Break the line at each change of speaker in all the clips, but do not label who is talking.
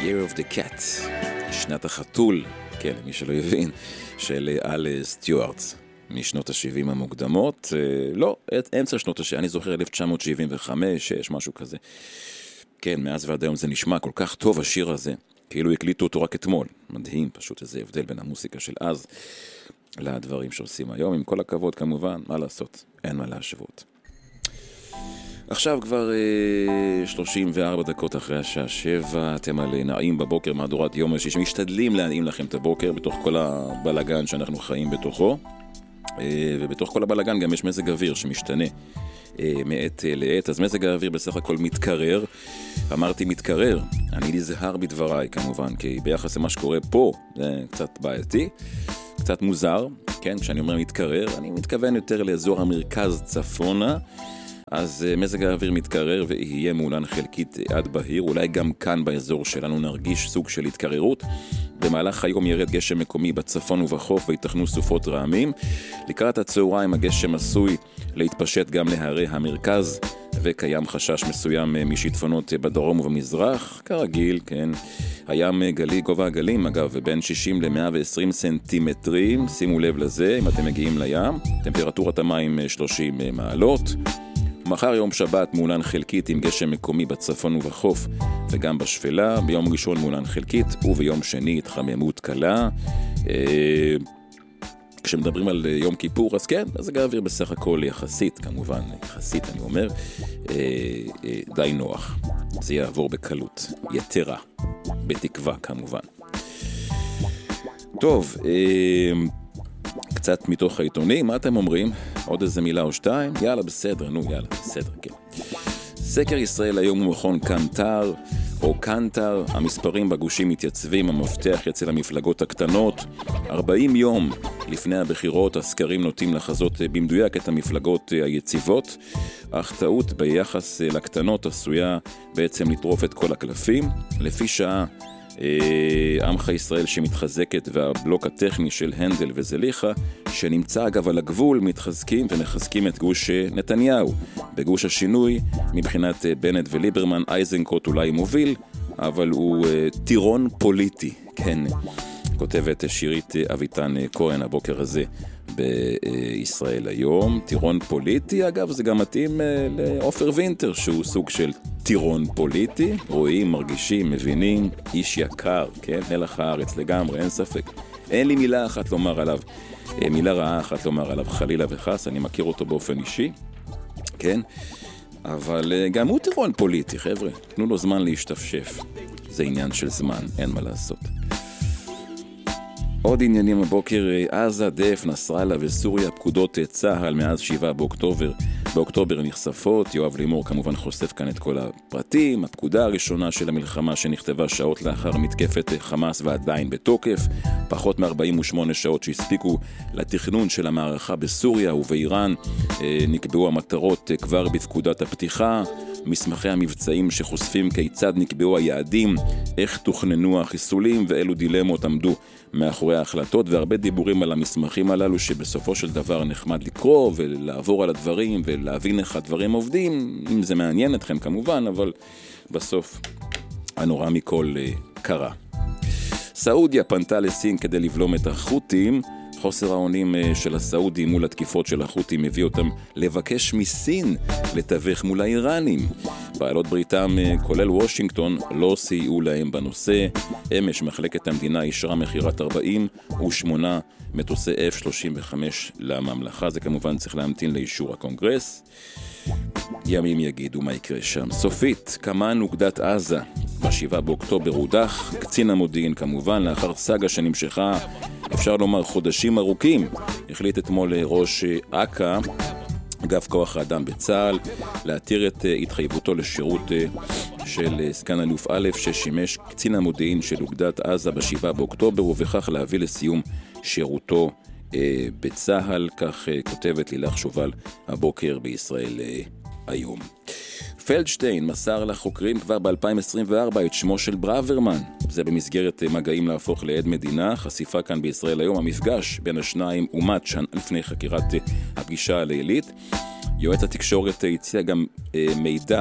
Year of the Cat, שנת החתול, כן, מי שלא יבין, של אל סטיוארט, משנות ה-70 המוקדמות, לא, אמצע שנות ה-70, אני זוכר 1975, 6, משהו כזה. כן, מאז ועד היום זה נשמע כל כך טוב השיר הזה, כאילו הקליטו אותו רק אתמול. מדהים, פשוט איזה הבדל בין המוסיקה של אז לדברים שעושים היום. עם כל הכבוד כמובן, מה לעשות? אין מה להשוות. עכשיו כבר 34 דקות אחרי השעה 7, אתם על נעים בבוקר מהדורת יום השישי, משתדלים להנעים לכם את הבוקר בתוך כל הבלגן שאנחנו חיים בתוכו, ובתוך כל הבלגן גם יש מזג אוויר שמשתנה מעת לעת, אז מזג האוויר בסך הכל מתקרר. אמרתי מתקרר, אני נזהר בדבריי כמובן, כי ביחס למה שקורה פה זה קצת בעייתי, קצת מוזר, כן, כשאני אומר מתקרר, אני מתכוון יותר לאזור המרכז צפונה, אז מזג האוויר מתקרר ויהיה מעונן חלקית עד בהיר, אולי גם כאן באזור שלנו נרגיש סוג של התקררות. במהלך היום ירד גשם מקומי בצפון ובחוף ויתכנו סופות רעמים. לקראת הצהריים הגשם עשוי להתפשט גם להרי המרכז, וקיים חשש מסוים משיטפונות בדרום ובמזרח, כרגיל, כן. הים גלי, גובה הגלים אגב, בין 60 ל-120 סנטימטרים, שימו לב לזה אם אתם מגיעים לים. טמפרטורת המים 30 מעלות. מחר יום שבת מעונן חלקית עם גשם מקומי בצפון ובחוף וגם בשפלה, ביום ראשון מעונן חלקית וביום שני התחממות קלה. כשמדברים על יום כיפור, אז כן, מזג האוויר בסך הכל יחסית, כמובן, יחסית אני אומר, די נוח. זה יעבור בקלות, יתרה, בתקווה כמובן. טוב, קצת מתוך העיתונים, מה אתם אומרים? עוד איזה מילה או שתיים? יאללה, בסדר, יאללה, בסדר, כן. סקר ישראל היום הוא מכון קנטר, או קנטר, המספרים בגושים מתייצבים, המפתח אצל המפלגות הקטנות. 40 יום לפני הבחירות, הסקרים נוטים לחזות במדויק את המפלגות היציבות, אך טעות ביחס לקטנות עשויה בעצם לטרוף את כל הקלפים. לפי שעה, עמך ישראל שמתחזקת והבלוק הטכני של הנדל וזליחה שנמצא אגב על הגבול מתחזקים ומחזקים את גוש נתניהו. בגוש השינוי מבחינת בנט וליברמן אייזנקוט אולי מוביל, אבל הוא טירון פוליטי, כן, כותבת שירית אביטן כהן הבוקר הזה בישראל היום. טירון פוליטי, אגב זה גם מתאים לאופר וינטר שהוא סוג של טירון פוליטי, רואים, מרגישים, מבינים, איש יקר, כן, מלח הארץ לגמרי, אין ספק. אין לי מילה אחת לומר עליו, מילה רעה אחת לומר עליו חלילה וחס, אני מכיר אותו באופן אישי, כן, אבל גם הוא טירון פוליטי, חבר'ה, תנו לו זמן להשתפשף, זה עניין של זמן, אין מה לעשות. עוד עניינים הבוקר, עזה, דף, נסראללה וסוריה, פקודות צה"ל מאז 7 באוקטובר נחשפות. יואב לימור כמובן חושף כאן את כל הפרטים. הפקודה הראשונה של המלחמה שנכתבה שעות לאחר מתקפת חמאס ועדיין בתוקף. פחות מ-48 שעות שהספיקו לתכנון של המערכה בסוריה ובאיראן. נקבעו המטרות כבר בפקודת הפתיחה. מסמכי המבצעים שחושפים כיצד נקבעו היעדים, איך תוכננו החיסולים ואילו דילמות עמדו מאחורי ההחלטות, והרבה דיבורים על המסמכים הללו שבסופו של דבר נחמד לקרוא ולעבור על הדברים ולהבין איך הדברים עובדים, אם זה מעניין אתכם כמובן, אבל בסוף הנורא מכל קרה. סעודיה פנתה לסין כדי לבלום את החות'ים. חוסר האונים של הסעודים מול התקיפות של החות'ים מביא אותם לבקש מסין לתווך מול האיראנים. בעלות בריתם, כולל וושינגטון, לא סייעו להם בנושא. אמש מחלקת המדינה אישרה מחירת 48 מטוסי F-35 לממלכה. זה כמובן צריך להמתין לאישור הקונגרס. ימים יגידו מה יקרה שם. סופית, כמובן אוגדת עזה ב7 באוקטובר הודח, קצין המודיעין כמובן, לאחר סגה שנמשכה, אפשר לומר חודשים ארוכים, החליט אתמול ראש אכ"א, אגף כוח האדם בצה"ל, להתיר את התחייבותו לשירות של סגן אלוף א' ששימש קצין המודיעין של אוגדת עזה ב7 באוקטובר, ובכך להביא לסיום שירותו בצה"ל, כך כותבת לילך שובל הבוקר בישראל היום. פלדשטיין מסר לחוקרים כבר ב-2024 את שמו של ברוורמן. זה במסגרת מגעים להפוך לעד מדינה. חשיפה כאן בישראל היום, המפגש בין השניים אומת שנה לפני חקירת הפגישה הלילית. יועץ התקשורת הציע גם מידע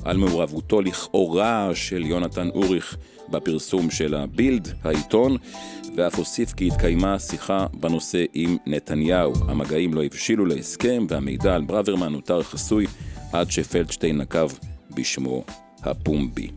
על מעורבותו לכאורה של יונתן אוריך בפרסום של הבילד, העיתון, ואף הוסיף כי התקיימה שיחה בנושא עם נתניהו. המגעים לא הבשילו להסכם, והמידע על ברוורמן נותר חסוי עד שפלדשטיין נקב בשמו הפומבי.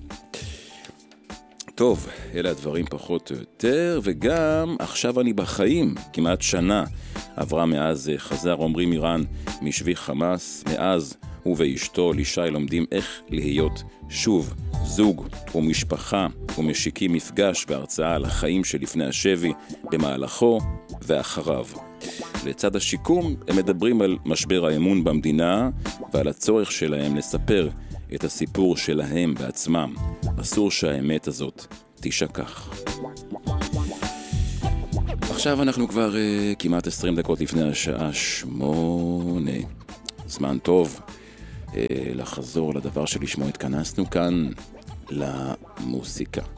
טוב, אלה הדברים פחות או יותר, וגם עכשיו אני בחיים, כמעט שנה עברה מאז חזר עומרי מירן משבי חמאס. מאז הוא ואשתו לישי לומדים איך להיות שוב זוג ומשפחה, ומשיקים מפגש והרצאה על החיים שלפני השבי, במהלכו ואחריו. לצד השיקום הם מדברים על משבר האמון במדינה ועל הצורך שלהם לספר את הסיפור שלהם בעצמם. אסור שהאמת הזאת תשכח. עכשיו אנחנו כבר כמעט 20 דקות לפני השעה 8. זמן טוב לחזור לדבר שלשמו התכנסנו כאן, למוסיקה.